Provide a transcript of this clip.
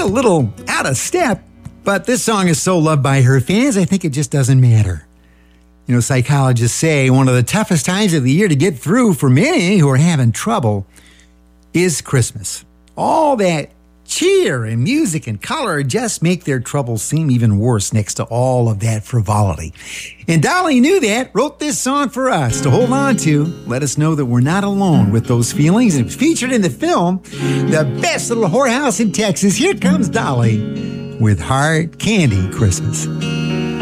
little out of step, but this song is so loved by her fans, I think it just doesn't matter. You know, psychologists say one of the toughest times of the year to get through for many who are having trouble is Christmas. All that cheer and music and color just make their troubles seem even worse next to all of that frivolity. And Dolly knew that, wrote this song for us to hold on to, let us know that we're not alone with those feelings. And it was featured in the film, The Best Little Whorehouse in Texas. Here comes Dolly with Hard Candy Christmas.